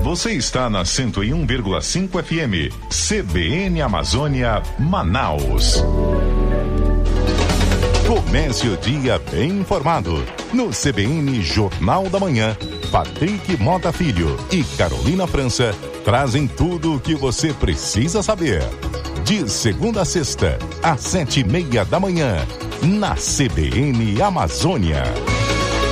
Você está na 101,5 FM, CBN Amazônia, Manaus. Comece o dia bem informado. No CBN Jornal da Manhã, Patrick Mota Filho e Carolina França trazem tudo o que você precisa saber. De segunda a sexta, às 7:30 da manhã, na CBN Amazônia.